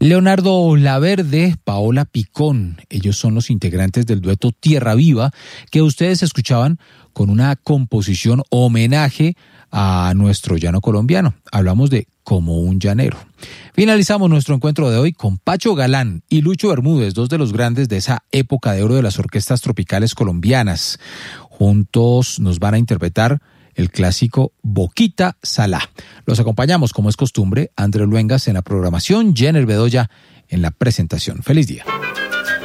Leonardo Laverde, Paola Picón, ellos son los integrantes del dueto Tierra Viva, que ustedes escuchaban con una composición homenaje a nuestro llano colombiano. Hablamos de Como un llanero. Finalizamos nuestro encuentro de hoy con Pacho Galán y Lucho Bermúdez, dos de los grandes de esa época de oro de las orquestas tropicales colombianas. Juntos nos van a interpretar el clásico Boquita Salá. Los acompañamos, como es costumbre, André Luengas en la programación, Jenner Bedoya en la presentación. ¡Feliz día!